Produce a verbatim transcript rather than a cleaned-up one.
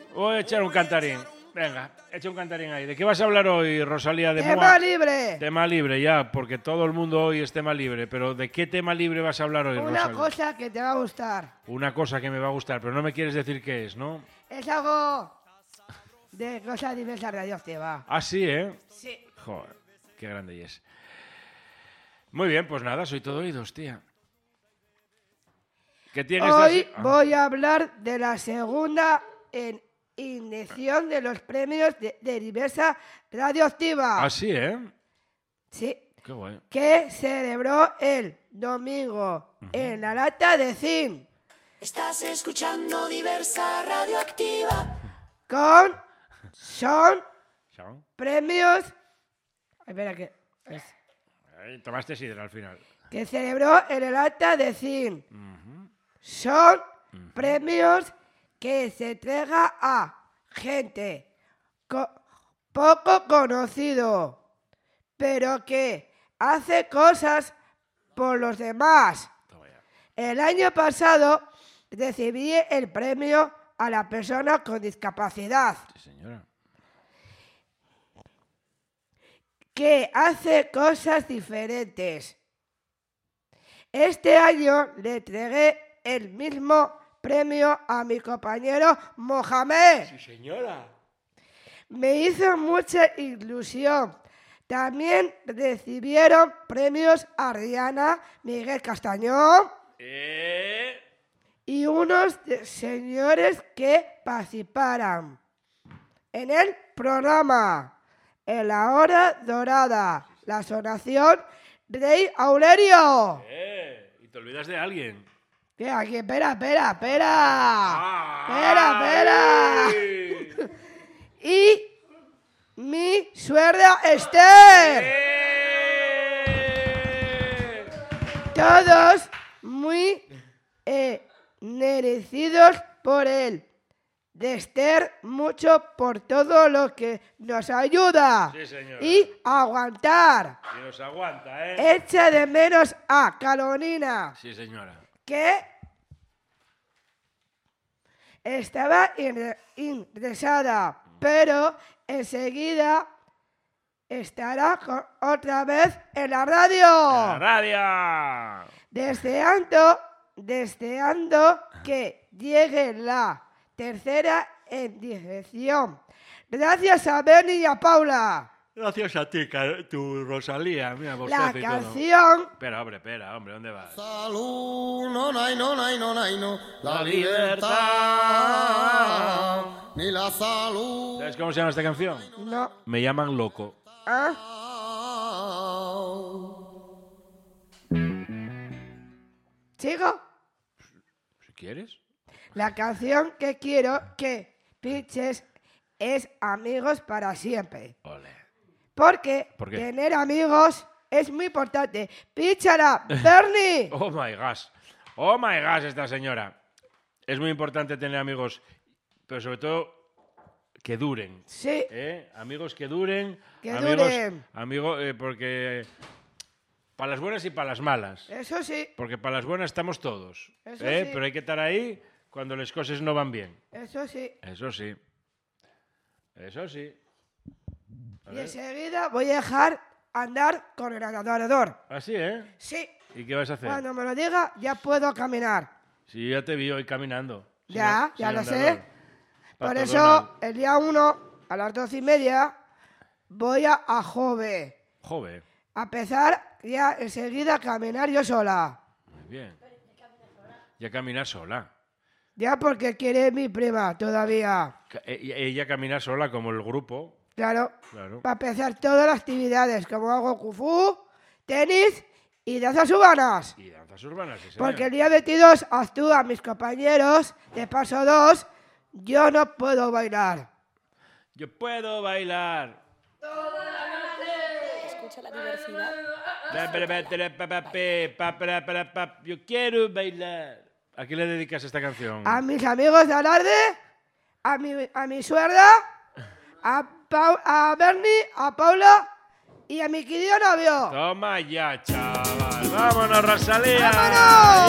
Voy a echar un cantarín. Venga, echa un cantarín ahí. ¿De qué vas a hablar hoy, Rosalía de ¡Tema Mua? libre! Tema libre, ya, porque todo el mundo hoy es tema libre. Pero ¿de qué tema libre vas a hablar hoy, Una Rosalía? cosa que te va a gustar. Una cosa que me va a gustar, pero no me quieres decir qué es, ¿no? Es algo de cosas diversas radioactivas. Ah, sí, ¿eh? Sí. Joder, qué grande es. Muy bien, pues nada, soy todo oídos, tía. ¿Qué tienes Hoy de... ah. voy a hablar de la segunda en ignición de los premios de, de diversa radioactiva. Ah, sí, ¿eh? Sí. Qué guay. Que celebró el domingo uh-huh. en la lata de zinc. Estás escuchando Diversa Radioactiva. Con son ¿Son? premios. Espera que. Es, Ahí tomaste sidra al final. Que celebró en el alta de zinc. Uh-huh. Son uh-huh. premios que se entrega a gente co- poco conocido, pero que hace cosas por los demás. El año pasado recibí el premio a la persona con discapacidad. Sí, señora. Que hace cosas diferentes. Este año le entregué el mismo premio a mi compañero Mohamed. Sí, señora. Me hizo mucha ilusión. También recibieron premios a Rihanna, Miguel Castañón Eh... y unos de señores que participaran en el programa En la Hora Dorada, la sonación Rey Aurelio. Eh, y te olvidas de alguien. ¿Qué? Aquí, espera, espera, espera. Ah, espera, espera. Y mi suegra Esther. ¡Eh! Todos muy eh, merecidos por él. De Esther, mucho por todo lo que nos ayuda. Sí, señora. Y aguantar. Y nos aguanta, ¿eh? Echa de menos a Carolina. Sí, señora. Que estaba in- interesada, pero enseguida estará con- otra vez en la radio. ¡La radio! Deseando, deseando que llegue la tercera en dirección. Gracias a Bernie y a Paula. Gracias a ti, tu Rosalía. Mira, por La y canción. todo. Espera, hombre, espera, hombre, ¿dónde vas? Salud, no, no, no, no, no, no, no. La, La libertad, ni la salud. ¿Sabes cómo se llama esta canción? No. Me llaman loco. ¿Ah? ¿Sigo? Si quieres. La canción que quiero que pinches es Amigos para siempre. Ole. Porque ¿Por qué? tener amigos es muy importante. ¡Píchala, Bernie! Oh my gosh. Oh my gosh, esta señora. Es muy importante tener amigos, pero sobre todo que duren. Sí, ¿Eh? Amigos que duren. Que amigos, duren. Amigos, eh, porque para las buenas y para las malas. eso sí, Porque para las buenas estamos todos. Eso ¿eh? sí. Pero hay que estar ahí cuando las cosas no van bien. eso sí. Eso sí. Eso sí. A Y ver. enseguida voy a dejar andar con el adorador. Así, ¿eh? Sí, ¿Y qué vas a hacer? cuando me lo diga ya puedo caminar. Sí, ya te vi hoy caminando. Ya, Sin- ya sin lo andador. sé. Por Pato eso, Donald. el día uno, a las doce y media, voy a, a Jove. Joder. A empezar ya enseguida a caminar yo sola. Muy bien. Ya caminar sola. Ya porque quiere mi prima todavía. Ca- e- Ella camina sola como el grupo. Claro. Claro. Para empezar todas las actividades, como hago kung-fu, tenis y danzas urbanas. Y danzas urbanas, sí, señor. Porque el día veintidós actúan mis compañeros de paso dos. Yo no puedo bailar. Yo puedo bailar. Escucha la diversidad. Yo quiero bailar. ¿A quién le dedicas esta canción? A mis amigos de Alarde, a mi, a mi suegra, a, Pau- a Bernie, a Paula y a mi querido novio. Toma ya, chaval. Vámonos, Rosalía. ¡Vámonos!